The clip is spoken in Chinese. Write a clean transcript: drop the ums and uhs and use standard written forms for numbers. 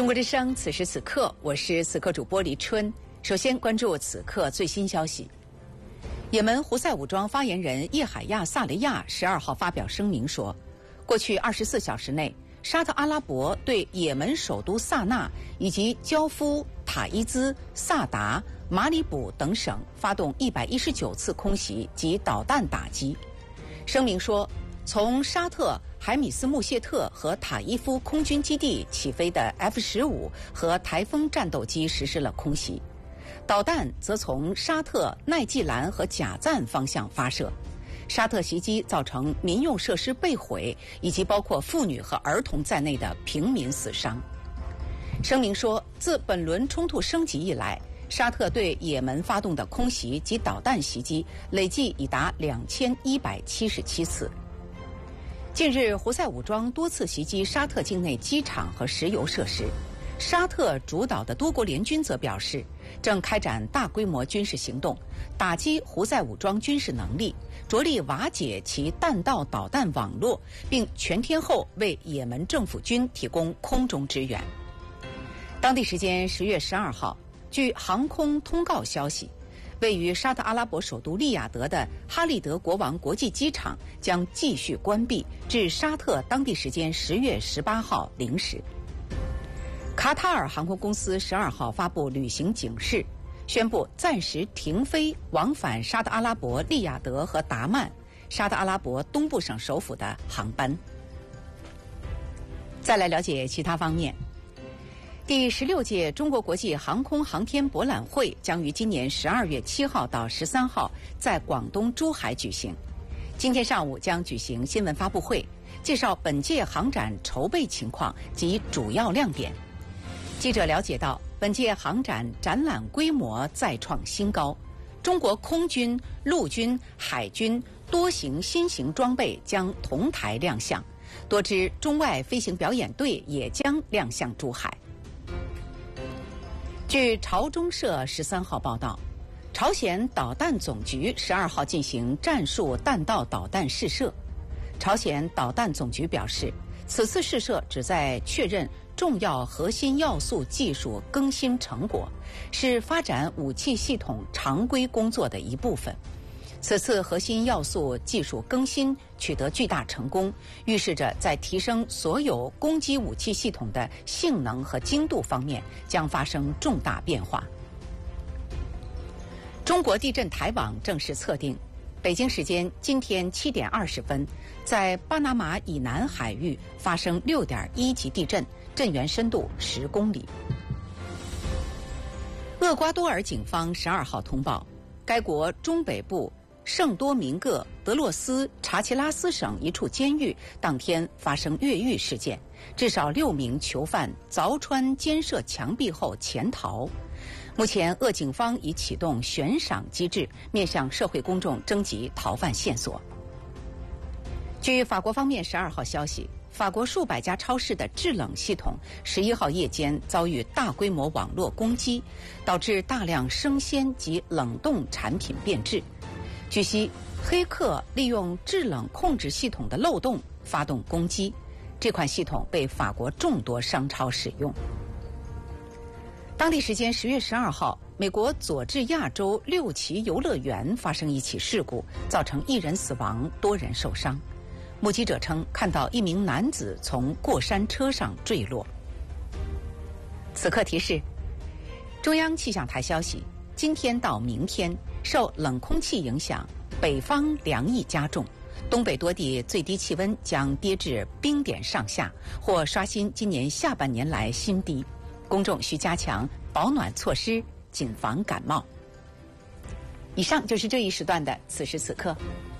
中国之声，此时此刻，我是此刻主播黎春。首先关注此刻最新消息。也门胡塞武装发言人叶海亚·萨雷亚12号发表声明说，过去24小时内，沙特阿拉伯对也门首都萨那以及焦夫、塔伊兹、萨达、马里卜等省发动119次空袭及导弹打击。声明说，从沙特海米斯穆谢特和塔伊夫空军基地起飞的 F-15和台风战斗机实施了空袭，导弹则从沙特奈季兰和贾赞方向发射。沙特袭击造成民用设施被毁，以及包括妇女和儿童在内的平民死伤。声明说，自本轮冲突升级以来，沙特对也门发动的空袭及导弹袭击累计已达2177次。近日，胡塞武装多次袭击沙特境内机场和石油设施。沙特主导的多国联军则表示，正开展大规模军事行动，打击胡塞武装军事能力，着力瓦解其弹道导弹网络，并全天候为也门政府军提供空中支援。当地时间10月12号，据航空通告消息，位于沙特阿拉伯首都利雅得的哈利德国王国际机场将继续关闭至沙特当地时间10月18号0时。卡塔尔航空公司12号发布旅行警示，宣布暂时停飞往返沙特阿拉伯利雅得和达曼、沙特阿拉伯东部省首府的航班。再来了解其他方面。第16届中国国际航空航天博览会将于今年12月7号到13号在广东珠海举行。今天上午将举行新闻发布会，介绍本届航展筹备情况及主要亮点。记者了解到，本届航展展览规模再创新高，中国空军、陆军、海军多型新型装备将同台亮相，多支中外飞行表演队也将亮相珠海。据朝中社13号报道，朝鲜导弹总局12号进行战术弹道导弹试射。朝鲜导弹总局表示，此次试射旨在确认重要核心要素技术更新成果，是发展武器系统常规工作的一部分。此次核心要素技术更新取得巨大成功，预示着在提升所有攻击武器系统的性能和精度方面将发生重大变化。中国地震台网正式测定，北京时间今天7点20分，在巴拿马以南海域发生6.1级地震，震源深度10公里。厄瓜多尔警方12号通报，该国中北部圣多明各德洛斯查奇拉斯省一处监狱当天发生越狱事件，至少6名囚犯凿穿监舍墙壁后潜逃。目前，鄂警方已启动悬赏机制，面向社会公众征集逃犯线索。据法国方面12号消息，法国数百家超市的制冷系统11号夜间遭遇大规模网络攻击，导致大量生鲜及冷冻产品变质。据悉，黑客利用制冷控制系统的漏洞发动攻击，这款系统被法国众多商超使用。当地时间10月12号，美国佐治亚州六旗游乐园发生一起事故，造成1人死亡，多人受伤。目击者称，看到一名男子从过山车上坠落。此刻提示：中央气象台消息，今天到明天，受冷空气影响，北方凉意加重，东北多地最低气温将跌至冰点上下，或刷新今年下半年来新低。公众需加强保暖措施，谨防感冒。以上就是这一时段的此时此刻。